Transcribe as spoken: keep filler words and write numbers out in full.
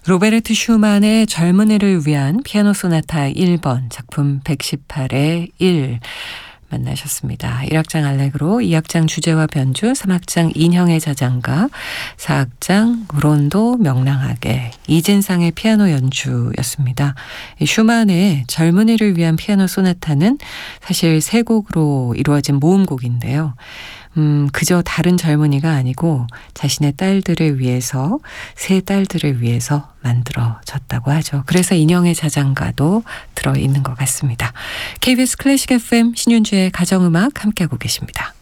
로베르트 슈만의 젊은이를 위한 피아노 소나타 일 번 작품 백십팔의 일 만나셨습니다. 일 악장 알레그로, 이 악장 주제와 변주, 삼 악장 인형의 자장가, 사 악장 론도 명랑하게, 이진상의 피아노 연주였습니다. 슈만의 젊은이를 위한 피아노 소나타는 사실 세 곡으로 이루어진 모음곡인데요. 음, 그저 다른 젊은이가 아니고 자신의 딸들을 위해서, 세 딸들을 위해서 만들어졌다고 하죠. 그래서 인형의 자장가도 들어있는 것 같습니다. 케이비에스 클래식 에프엠 신윤주의 가정음악 함께하고 계십니다.